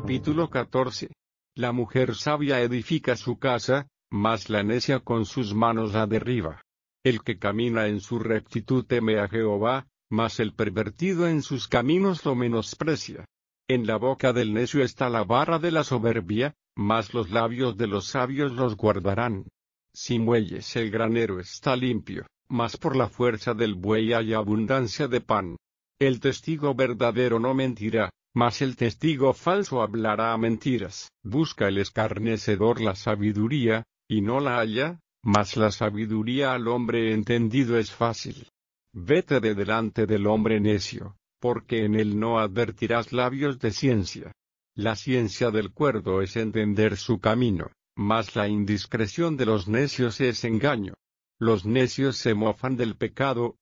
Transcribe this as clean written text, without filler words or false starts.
Capítulo 14. La mujer sabia edifica su casa, mas la necia con sus manos la derriba. El que camina en su rectitud teme a Jehová, mas el pervertido en sus caminos lo menosprecia. En la boca del necio está la barra de la soberbia, mas los labios de los sabios los guardarán. Sin muelles el granero está limpio, mas por la fuerza del buey hay abundancia de pan. El testigo verdadero no mentirá, mas el testigo falso hablará mentiras. Busca el escarnecedor la sabiduría, y no la halla, mas la sabiduría al hombre entendido es fácil. Vete de delante del hombre necio, porque en él no advertirás labios de ciencia. La ciencia del cuerdo es entender su camino, mas la indiscreción de los necios es engaño. Los necios se mofan del pecado,